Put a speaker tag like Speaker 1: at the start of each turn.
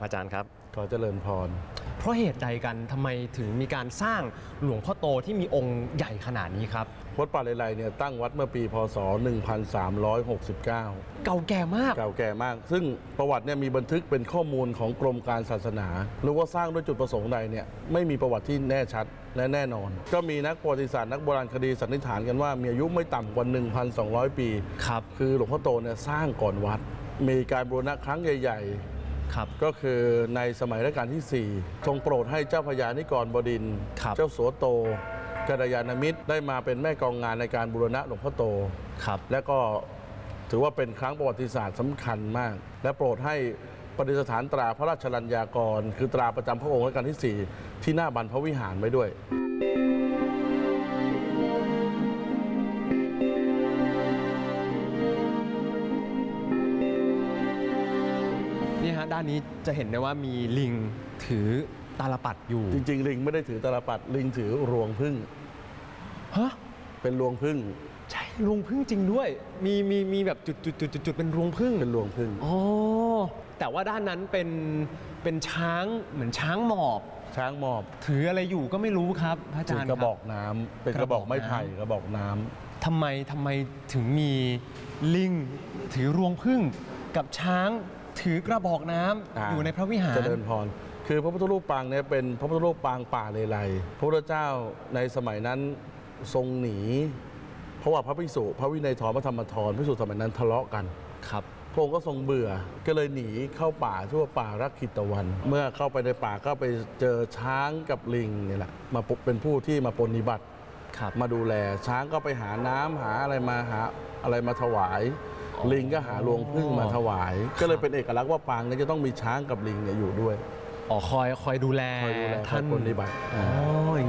Speaker 1: พระอาจารย์ครับ
Speaker 2: ขอเจริญพร
Speaker 1: เพราะเหตุใดกันทำไมถึงมีการสร้างหลวงพ่อโตที่มีองค์ใหญ่ขนาดนี้ครับ
Speaker 2: วัดป่าเลไลเนี่ยตั้งวัดเมื่อปีพศ 1369
Speaker 1: เก่าแก่มาก
Speaker 2: เก่าแก่มาก ซึ่งประวัติเนี่ยมีบันทึกเป็นข้อมูลของกรมการศาสนาหรือว่าสร้างด้วยจุดประสงค์ใดเนี่ยไม่มีประวัติที่แน่ชัดและแน่นอนก็มีนักประวัติศาสตร์นักโบราณคดีสันนิษฐานกันว่ามีอายุไม่ต่ำกว่า 1,200 ปี
Speaker 1: ครับ
Speaker 2: คือหลวงพ่อโตเนี่ยสร้างก่อนวัดมีการบูรณะครั้งใหญ่ๆก็คือในสมัยรัชกาลที่ 4 ทรงโปรดให้เจ้าพญานิกรบดินทร์เจ้าสัวโตกัลยาณมิตรได้มาเป็นแม่กองงานในการบูรณะหลวงพ่อโตและก็ถือว่าเป็นครั้งประวัติศาสตร์สำคัญมากและโปรดให้ประดิษฐานตราพระราชลัญญากรคือตราประจำพระองค์รัชกาลที่ 4 ที่หน้าบรรพวิหารไว้ด้วย
Speaker 1: นี่ฮะด้านนี้จะเห็นได้ว่ามีลิงถือตาลปัดอยู่
Speaker 2: จริงๆลิงไม่ได้ถือตาลปัดลิงถือรวงผึ้ง
Speaker 1: ฮะ
Speaker 2: เป็นรวงผึ้ง
Speaker 1: ใช่รวงผึ้งจริงด้วยมีแบบจุดเป็นรวงผึ้ง
Speaker 2: เป็นรวงผึ้ง
Speaker 1: อ๋อแต่ว่าด้านนั้นเป็นช้างเหมือนช้างหมอบถืออะไรอยู่ก็ไม่รู้ครับพระอาจารย์
Speaker 2: กระบอกน้ำเป็นกระบอกไม้ไผ่กระบอกน้
Speaker 1: ำทำไมถึงมีลิงถือรวงผึ้งกับช้างถือกระบอกน้ำอยู่ในพระวิหาร
Speaker 2: เจริญพรคือพระพุทธรูปปางเนี่ยเป็นพระพุทธรูปปางป่าเลไลพระพุทธเจ้าในสมัยนั้นทรงหนีเพราะว่าพระภิกษุพระวินัยทรพระธรรมทรภิกษุสมัยนั้นทะเลาะกัน
Speaker 1: ครับ
Speaker 2: พระองค์ก็ทรงเบื่อก็เลยหนีเข้าป่าชื่อว่าป่ารักขิตวันเมื่อเข้าไปในป่าก็ไปเจอช้างกับลิงนี่แหละมาเป็นผู้ที่มาปฏิบัติมาดูแลช้างก็ไปหาน้ำหาอะไรมาถวายลิงก็หารวงผึ้งมาถวายก็เลยเป็นเอกลักษณ์ว่าปางนี้จะต้องมีช้างกับลิงเนี่ยอยู่ด้วย
Speaker 1: คอยดูแล
Speaker 2: ท่านปฏิบัติ
Speaker 1: อ